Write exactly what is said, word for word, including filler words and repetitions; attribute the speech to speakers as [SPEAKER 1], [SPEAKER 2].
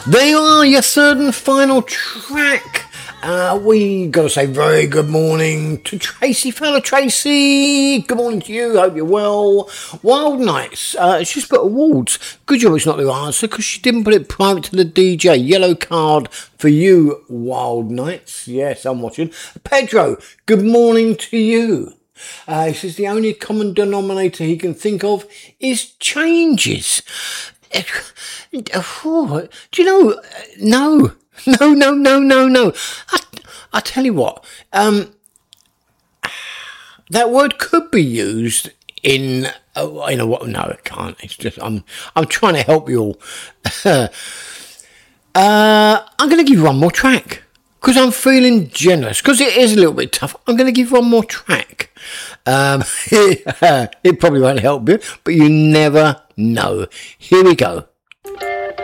[SPEAKER 1] There you are, your third and final track. Uh, we got to say very good morning to Tracy. Fellow Tracy, good morning to you. Hope you're well. Wild Nights. Uh, she's put awards. Good job it's not the answer because she didn't put it private to the D J. Yellow card for you, Wild Nights. Yes, I'm watching. Pedro, good morning to you. Uh, he says the only common denominator he can think of is changes. Oh, do you know? No, no, no, no, no, no. I, I tell you what. Um, that word could be used in. Uh, in a what? No, it can't. It's just I'm. I'm trying to help you all. uh, I'm going to give you one more track because I'm feeling generous. Because it is a little bit tough. I'm going to give you one more track. Um, it, uh, it probably won't help you, but you never know. Here we go.